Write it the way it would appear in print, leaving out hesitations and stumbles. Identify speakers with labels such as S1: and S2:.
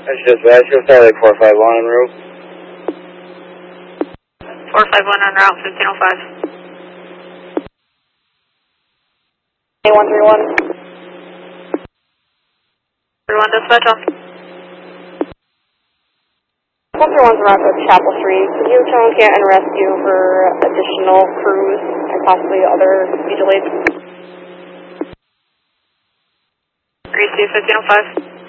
S1: That's dispatch. You'll start like 451 en route.
S2: 451 on route 1505.
S3: A131.
S2: 31 dispatch on.
S3: 131's around to Chapel Street. Can you tone Canton Rescue for additional crews and possibly other speed delays?
S2: Receive 1505.